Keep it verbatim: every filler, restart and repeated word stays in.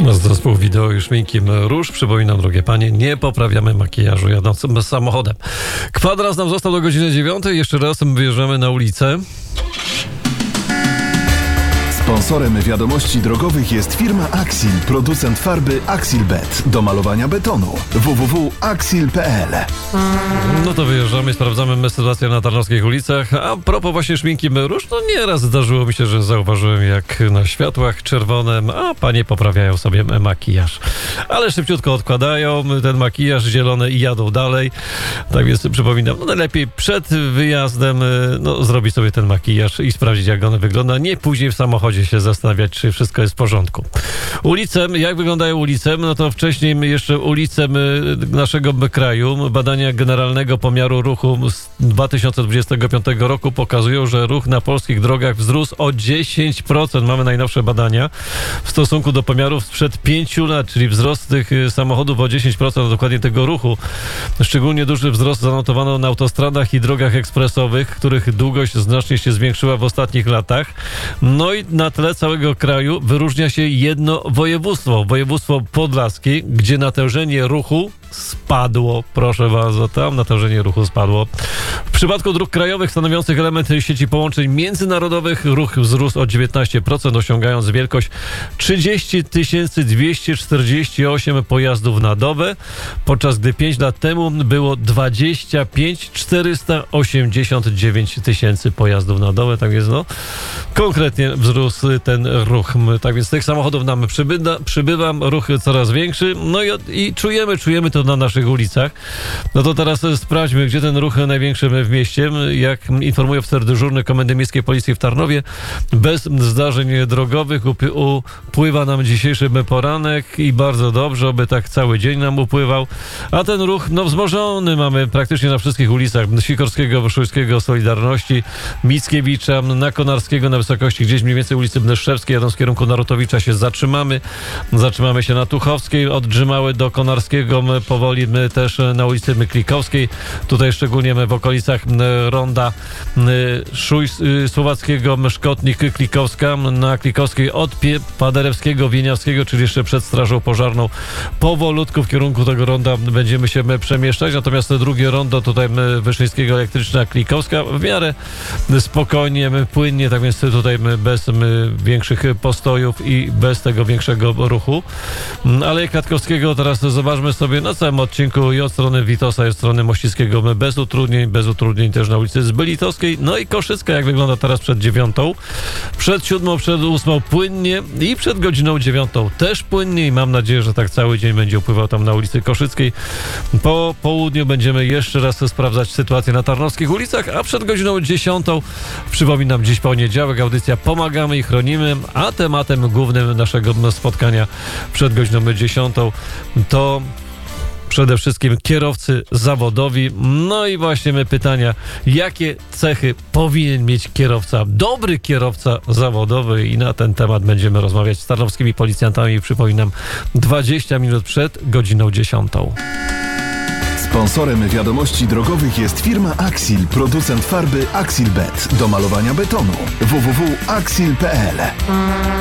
Zespół wideo i szminki Róż. Przypominam, drogie panie, nie poprawiamy makijażu jadącym samochodem. Kwadrans nam został do godziny dziewiątej. Jeszcze raz wyjeżdżamy na ulicę. Sponsorem wiadomości drogowych jest firma Axil, producent farby Axilbet do malowania betonu. w w w kropka axil kropka p l. No to wyjeżdżamy, sprawdzamy sytuację na tarnowskich ulicach. A propos właśnie szminki Róż, no nieraz zdarzyło mi się, że zauważyłem, jak na światłach czerwonym, a panie poprawiają sobie makijaż. Ale szybciutko odkładają ten makijaż zielony i jadą dalej. Tak więc przypominam, no najlepiej przed wyjazdem no, zrobić sobie ten makijaż i sprawdzić, jak on wygląda. Nie później w samochodzie się zastanawiać, czy wszystko jest w porządku. Ulice, jak wyglądają ulice? No to wcześniej jeszcze ulice naszego kraju. Badania Generalnego Pomiaru Ruchu z dwa tysiące dwudziestego piątego roku pokazują, że ruch na polskich drogach wzrósł o dziesięć procent. Mamy najnowsze badania w stosunku do pomiarów sprzed pięciu lat, czyli wzrost tych samochodów o dziesięć procent, dokładnie tego ruchu. Szczególnie duży wzrost zanotowano na autostradach i drogach ekspresowych, których długość znacznie się zwiększyła w ostatnich latach. No i na tle całego kraju wyróżnia się jedno województwo, województwo podlaskie, gdzie natężenie ruchu spadło. Proszę bardzo, tam natężenie ruchu spadło. W przypadku dróg krajowych stanowiących element sieci połączeń międzynarodowych ruch wzrósł o dziewiętnaście procent, osiągając wielkość trzydzieści tysięcy dwieście czterdzieści osiem pojazdów na dobę, podczas gdy pięć lat temu było dwadzieścia pięć tysięcy czterysta osiemdziesiąt dziewięć tysięcy pojazdów na dobę. Tak więc no, konkretnie wzrósł ten ruch. Tak więc tych samochodów nam przybywa, przybywa ruch coraz większy. No i, i czujemy, czujemy to na naszych ulicach. No to teraz sprawdźmy, gdzie ten ruch największy w mieście. Jak informuje oficer dyżurny Komendy Miejskiej Policji w Tarnowie, bez zdarzeń drogowych upływa nam dzisiejszy poranek i bardzo dobrze, aby tak cały dzień nam upływał. A ten ruch, no wzmożony mamy praktycznie na wszystkich ulicach. Sikorskiego, Wyszońskiego, Solidarności, Mickiewicza, na Konarskiego na wysokości gdzieś mniej więcej ulicy Bnyszczewskiej, jadąc w kierunku Narutowicza się zatrzymamy. Zatrzymamy się na Tuchowskiej, od Drzymały do Konarskiego, powoli my też na ulicy Myklikowskiej. Tutaj szczególnie w okolicach ronda Szuj Słowackiego, Szkotnik, Klikowska. Na Klikowskiej od Paderewskiego, Wieniawskiego, czyli jeszcze przed Strażą Pożarną. Powolutku w kierunku tego ronda będziemy się przemieszczać. Natomiast drugie rondo tutaj Wyszyńskiego, Elektryczna, Klikowska w miarę spokojnie, płynnie, tak więc tutaj bez większych postojów i bez tego większego ruchu. Ale Kwiatkowskiego teraz zobaczmy sobie na całym odcinku i od strony Witosa, i od strony Mościckiego bez utrudnień, bez utrudnień też na ulicy Zbylitowskiej. No i Koszycka, jak wygląda teraz przed dziewiątą. Przed siódmą, przed ósmą płynnie i przed godziną dziewiątą też płynnie i mam nadzieję, że tak cały dzień będzie upływał tam na ulicy Koszyckiej. Po południu będziemy jeszcze raz sprawdzać sytuację na tarnowskich ulicach, a przed godziną dziesiątą, przypominam, dziś poniedziałek, audycja Pomagamy i Chronimy, a tematem głównym naszego spotkania przed godziną dziesiątą to przede wszystkim kierowcy zawodowi. No i właśnie my pytania, jakie cechy powinien mieć kierowca, dobry kierowca zawodowy, i na ten temat będziemy rozmawiać z tarnowskimi policjantami. Przypominam, dwadzieścia minut przed godziną dziesiątą. Sponsorem wiadomości drogowych jest firma Axil, producent farby Axilbet do malowania betonu. w w w kropka axil kropka p l.